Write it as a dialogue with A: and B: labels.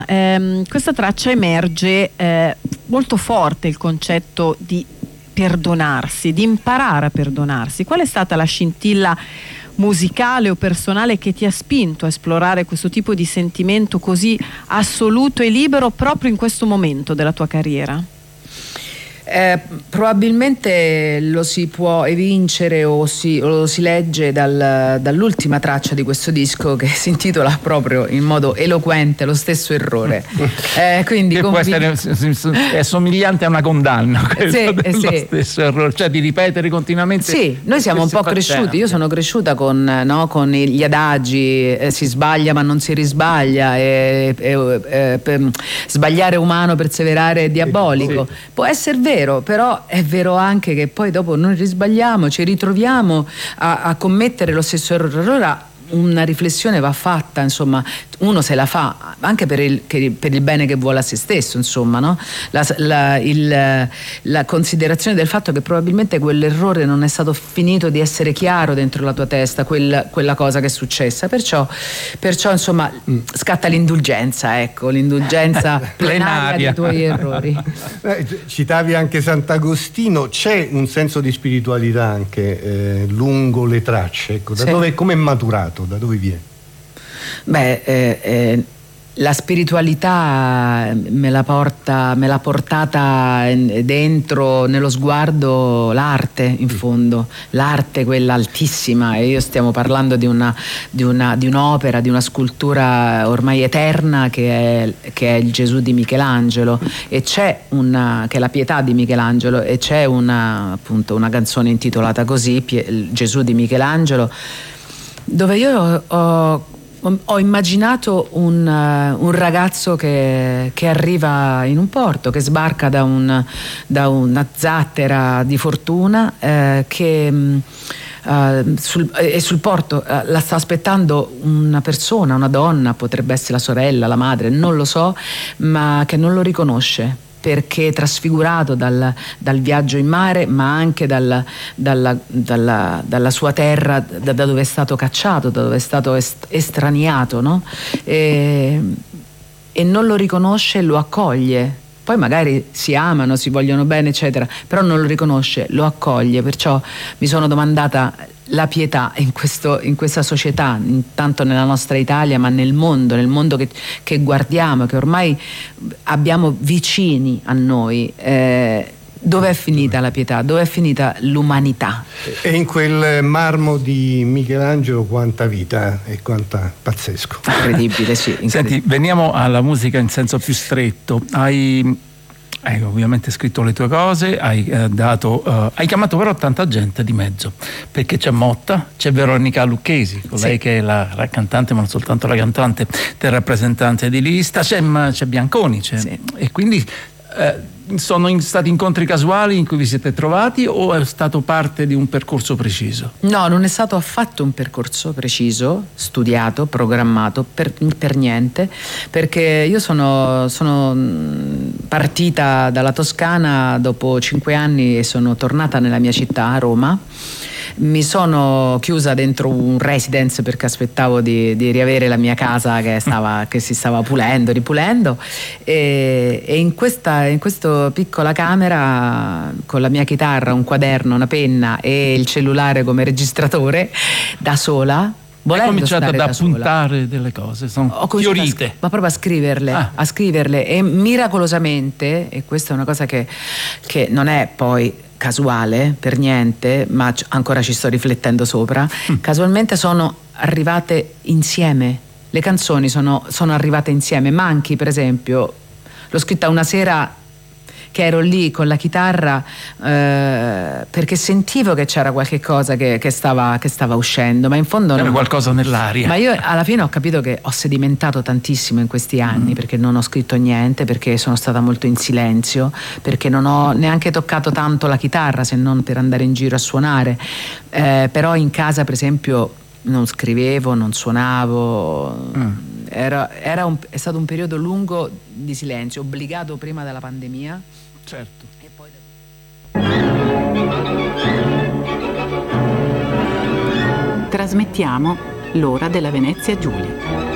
A: questa traccia emerge molto forte il concetto di perdonarsi, di imparare a perdonarsi. Qual è stata la scintilla musicale o personale che ti ha spinto a esplorare questo tipo di sentimento così assoluto e libero proprio in questo momento della tua carriera?
B: Probabilmente lo si può evincere o lo si legge dall'ultima traccia di questo disco, che si intitola proprio in modo eloquente Lo stesso errore. Quindi
C: è somigliante a una condanna, lo stesso errore, cioè di ripetere continuamente.
B: Sì, noi siamo un po' cresciuti. Io sono cresciuta con gli adagi, si sbaglia ma non si risbaglia, sbagliare umano, perseverare è diabolico. Sì. Può essere vero, però è vero anche che poi dopo noi risbagliamo, ci ritroviamo a commettere lo stesso errore. Allora una riflessione va fatta, insomma, uno se la fa anche per il bene che vuole a se stesso, insomma, no? La considerazione del fatto che probabilmente quell'errore non è stato finito di essere chiaro dentro la tua testa, quella cosa che è successa, perciò insomma scatta l'indulgenza, ecco, l'indulgenza plenaria dei tuoi errori.
D: Citavi anche Sant'Agostino, c'è un senso di spiritualità anche lungo le tracce, ecco, da dove, come è maturato? Da dove viene?
B: La spiritualità me l'ha portata dentro, nello sguardo, l'arte, in fondo, l'arte quella altissima, e io stiamo parlando di un'opera, di una scultura ormai eterna che è il Gesù di Michelangelo, e c'è che è la Pietà di Michelangelo, e c'è appunto una canzone intitolata così, Gesù di Michelangelo, dove io ho immaginato un ragazzo che arriva in un porto, che sbarca da una zattera di fortuna, sul porto la sta aspettando una persona, una donna, potrebbe essere la sorella, la madre, non lo so, ma che non lo riconosce, perché trasfigurato dal viaggio in mare, ma anche dalla sua terra, da dove è stato cacciato, da dove è stato estraniato, no? E non lo riconosce e lo accoglie. Poi magari si amano, si vogliono bene, eccetera, però non lo riconosce, lo accoglie. Perciò mi sono domandata la pietà in questa società, intanto nella nostra Italia, ma nel mondo che guardiamo, che ormai abbiamo vicini a noi. Dove è finita la pietà? Dove è finita l'umanità?
D: E in quel marmo di Michelangelo quanta vita e quanta pazzesco.
B: Incredibile, sì. Incredibile.
C: Senti, veniamo alla musica in senso più stretto. Hai ovviamente scritto le tue cose, hai chiamato però tanta gente di mezzo, perché c'è Motta, c'è Veronica Lucchesi, lei che è la cantante, ma non soltanto la cantante, del rappresentante di lista, c'è Bianconi, e quindi sono stati incontri casuali in cui vi siete trovati, o è stato parte di un percorso preciso?
B: No, non è stato affatto un percorso preciso, studiato, programmato, per niente, perché io sono partita dalla Toscana dopo 5 anni e sono tornata nella mia città, a Roma. Mi sono chiusa dentro un residence perché aspettavo di riavere la mia casa che si stava ripulendo, e in questa piccola camera, con la mia chitarra, un quaderno, una penna e il cellulare come registratore, da sola,
C: hai cominciato ad appuntare delle cose, sono fiorite.
B: Ma proprio a scriverle, e miracolosamente, e questa è una cosa che non è poi casuale per niente, ma ancora ci sto riflettendo sopra, casualmente sono arrivate insieme, le canzoni sono arrivate insieme. Manchi, per esempio, l'ho scritta una sera che ero lì con la chitarra, perché sentivo che c'era qualche cosa che stava uscendo, ma in fondo
C: c'era qualcosa nell'aria.
B: Ma io alla fine ho capito che ho sedimentato tantissimo in questi anni, perché non ho scritto niente, perché sono stata molto in silenzio, perché non ho neanche toccato tanto la chitarra, se non per andare in giro a suonare, però in casa, per esempio, non scrivevo, non suonavo. È stato un periodo lungo di silenzio, obbligato prima dalla pandemia.
C: Certo.
B: E poi
E: Trasmettiamo l'ora della Venezia Giulia.